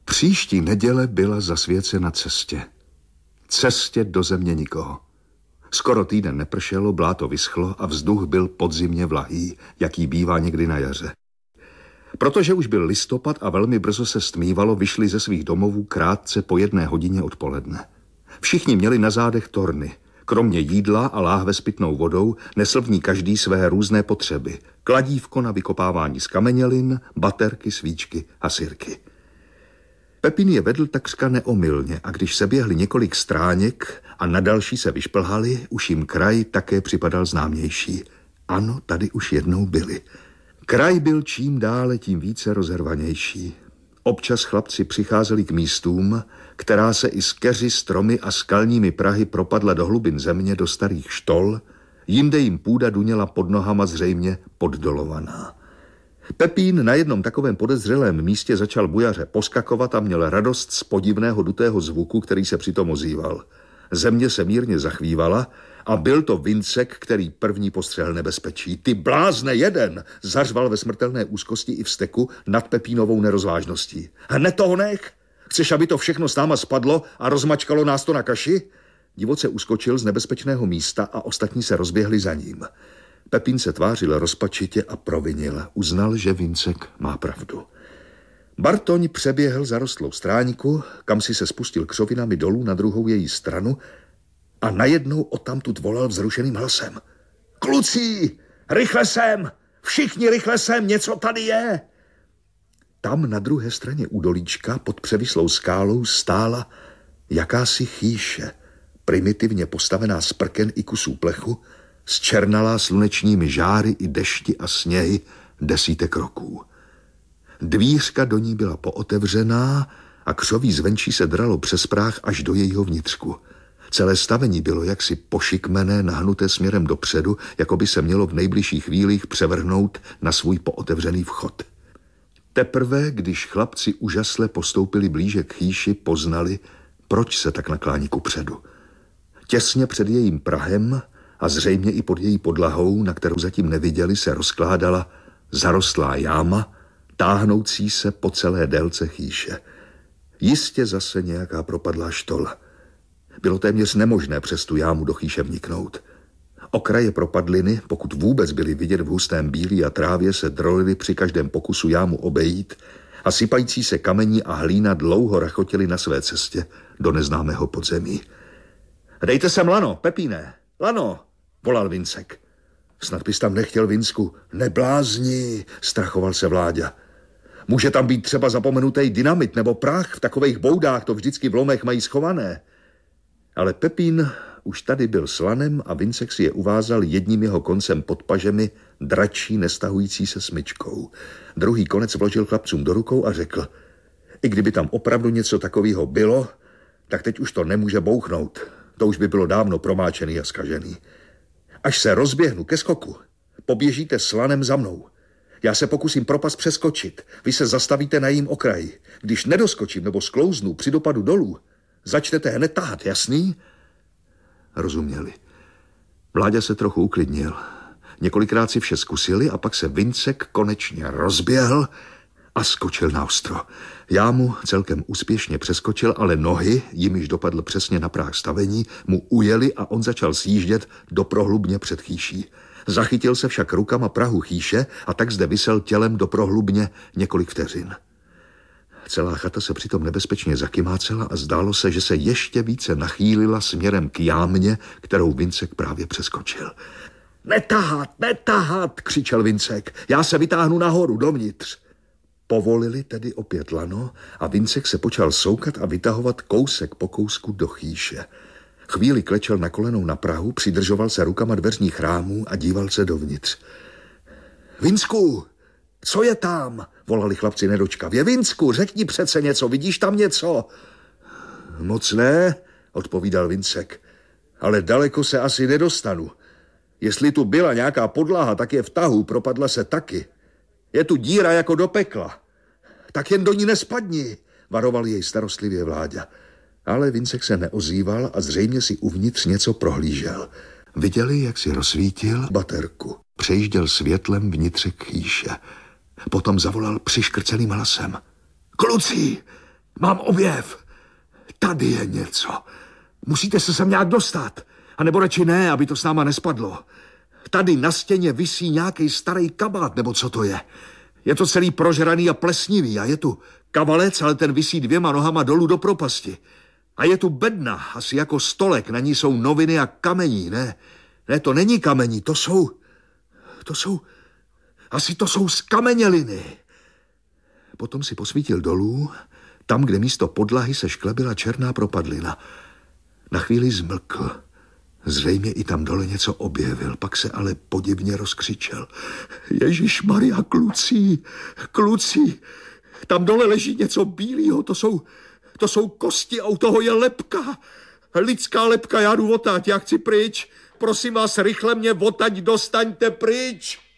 Příští neděle byla zasvěcena cestě. Cestě do země nikoho. Skoro týden nepršelo, bláto vyschlo a vzduch byl podzimně vlahý, jaký bývá někdy na jaře. Protože už byl listopad a velmi brzo se stmívalo, vyšli ze svých domovů krátce po 1:00 odpoledne. Všichni měli na zádech torny. Kromě jídla a láhve s pitnou vodou nesl v ní každý své různé potřeby. Kladívko na vykopávání z kamenělin, baterky, svíčky a sirky. Pepín je vedl takřka neomylně a když se běhli několik stráněk a na další se vyšplhali, už jim kraj také připadal známější. Ano, tady už jednou byli. Kraj byl čím dále tím více rozervanější. Občas chlapci přicházeli k místům, která se i s keři, stromy a skalními prahy propadla do hlubin země, do starých štol, jinde jim půda duněla pod nohama zřejmě poddolovaná. Pepín na jednom takovém podezřelém místě začal bujaře poskakovat a měl radost z podivného dutého zvuku, který se přitom ozýval. Země se mírně zachvívala a byl to Vincek, který první postřehl nebezpečí. Ty blázne jeden, zařval ve smrtelné úzkosti i vzteku nad Pepínovou nerozvážností. Hned toho nech! Chceš, aby to všechno s náma spadlo a rozmačkalo nás to na kaši? Divoce uskočil z nebezpečného místa a ostatní se rozběhli za ním. Pepín se tvářil rozpačitě a provinil. Uznal, že Vincek má pravdu. Bartoň přeběhl zarostlou stráňku, kam si se spustil křovinami dolů na druhou její stranu a najednou odtamtud volal vzrušeným hlasem. Kluci, rychle sem! Všichni rychle sem, něco tady je! Tam na druhé straně údolíčka pod převislou skálou stála jakási chýše, primitivně postavená z prken i kusů plechu, zčernalá slunečními žáry i dešti a sněhy desítek roků. Dvířka do ní byla pootevřená a křoví zvenčí se dralo přes práh až do jejího vnitřku. Celé stavení bylo jaksi pošikmené, nahnuté směrem dopředu, jako by se mělo v nejbližších chvílích převrhnout na svůj pootevřený vchod. Teprve, když chlapci úžasle postoupili blíže k chýši, poznali, proč se tak naklání kupředu. Těsně před jejím prahem a zřejmě i pod její podlahou, na kterou zatím neviděli, se rozkládala zarostlá jáma, táhnoucí se po celé délce chýše. Jistě zase nějaká propadlá štola. Bylo téměř nemožné přes tu jámu do chýše vniknout. Okraje propadliny, pokud vůbec byly vidět v hustém bílí a trávě, se drolily při každém pokusu jámu obejít a sypající se kamení a hlína dlouho rachotili na své cestě do neznámého podzemí. Dejte sem lano, Pepíne, lano, volal Vincek. Snad bys tam nechtěl, Vinsku. Neblázni, strachoval se Vláďa. Může tam být třeba zapomenutý dynamit nebo prach, v takových boudách to vždycky v lomech mají schované. Ale Pepín už tady byl s lanem a Vincek si je uvázal jedním jeho koncem pod pažemi dračí nestahující se smyčkou. Druhý konec vložil chlapcům do rukou a řekl, i kdyby tam opravdu něco takového bylo, tak teď už to nemůže bouchnout. To už by bylo dávno promáčený a zkažený. Až se rozběhnu ke skoku, poběžíte s lanem za mnou. Já se pokusím propast přeskočit. Vy se zastavíte na jejím okraji. Když nedoskočím nebo sklouznu při dopadu dolů, začnete hned tahat, jasný? Rozuměli. Vláďa se trochu uklidnil. Několikrát si vše zkusili a pak se Vincek konečně rozběhl a skočil na ostro. Jámu celkem úspěšně přeskočil, ale nohy, jimiž dopadl přesně na práh stavení, mu ujeli a on začal sjíždět do prohlubně před chýší. Zachytil se však rukama prahu chýše a tak zde visel tělem do prohlubně několik vteřin. Celá chata se přitom nebezpečně zakymácela a zdálo se, že se ještě více nachýlila směrem k jámě, kterou Vincek právě přeskočil. Netahat, křičel Vincek. Já se vytáhnu nahoru, dovnitř. Povolili tedy opět lano a Vincek se počal soukat a vytahovat kousek po kousku do chýše. Chvíli klečel na kolenou na prahu, přidržoval se rukama dveřních rámů a díval se dovnitř. Vinsku, co je tam? Volali chlapci nedočkavě. Vinsku, řekni přece něco, vidíš tam něco? Moc ne, odpovídal Vincek, ale daleko se asi nedostanu. Jestli tu byla nějaká podlaha, tak je v tahu, propadla se taky. Je tu díra jako do pekla. Tak jen do ní nespadni, varoval jej starostlivě Vláďa. Ale Vincek se neozýval a zřejmě si uvnitř něco prohlížel. Viděli, jak si rozsvítil baterku. Přejížděl světlem vnitřek chýše. Potom zavolal přiškrcelým hlasem. Kluci, Mám objev. Tady je něco. Musíte se sem nějak dostat. A nebo radši ne, aby to s náma nespadlo. Tady na stěně visí nějaký starý kabát, nebo co to je. Je to celý prožraný a plesnivý a je tu kavalec, ale ten visí 2 nohama dolů do propasti. A je tu bedna, asi jako stolek, na ní jsou noviny a kamení, ne? Ne, to není kamení, to jsou skameněliny. Potom si posvítil dolů, tam, kde místo podlahy se šklebila černá propadlina. Na chvíli zmlkl. Zřejmě i tam dole něco objevil, pak se ale podivně rozkřičel. Ježišmarja, kluci, tam dole leží něco bílého, to jsou kosti a u toho je lebka. Lidská lebka, já jdu odtáť, já chci pryč. Prosím vás, rychle mě odtaď dostaňte pryč.